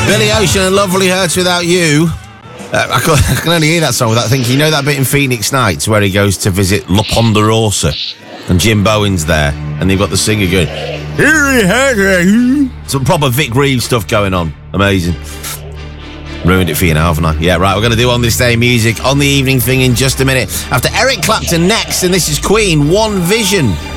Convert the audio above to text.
Billy Ocean and Lovely Hurts Without You. I can only hear that song without thinking, you know that bit in Phoenix Nights where he goes to visit La Ponderosa and Jim Bowen's there and they've got the singer going, some proper Vic Reeves stuff going on. Amazing. Ruined it for you now, haven't I? Yeah, right, we're going to do On This Day Music on the evening thing in just a minute. After Eric Clapton next, and this is Queen, One Vision.